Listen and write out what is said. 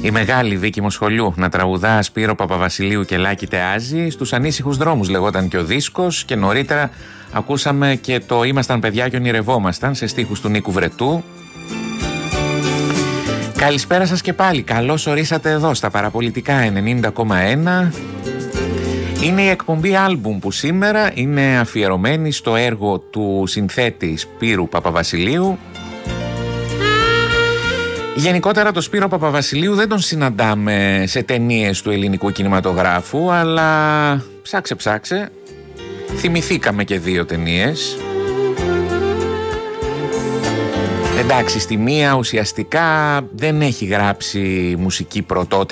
Η μεγάλη Βίκη Μοσχολιού να τραγουδά Σπύρο Παπαβασιλείου και Λάκη Τεάζη. Στους ανήσυχους δρόμους λεγόταν και ο δίσκος, και νωρίτερα ακούσαμε και το «Ήμασταν παιδιά και ονειρευόμασταν» σε στίχους του Νίκου Βρετού. Καλησπέρα σας και πάλι, καλώς ορίσατε εδώ στα Παραπολιτικά 90,1. Είναι η εκπομπή άλμπουμ που σήμερα είναι αφιερωμένη στο έργο του συνθέτη Σπύρου Παπαβασιλείου. Γενικότερα το Σπύρο Παπαβασιλείου δεν τον συναντάμε σε ταινίες του ελληνικού κινηματογράφου, αλλά ψάξε, θυμηθήκαμε και 2 ταινίες. Εντάξει, στη μία ουσιαστικά δεν έχει γράψει μουσική πρωτότυπη.